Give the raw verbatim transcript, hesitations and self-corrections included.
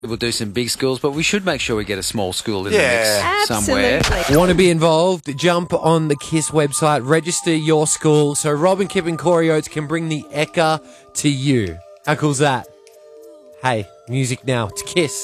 We'll do some big schools, but we should make sure we get a small school in Yeah. the mix somewhere. Absolutely. Want to be involved? Jump on the KISS website, register your school so Robin, Kip and Corey Oates can bring the Ekka to you. How cool's that? Hey, music now. It's KISS.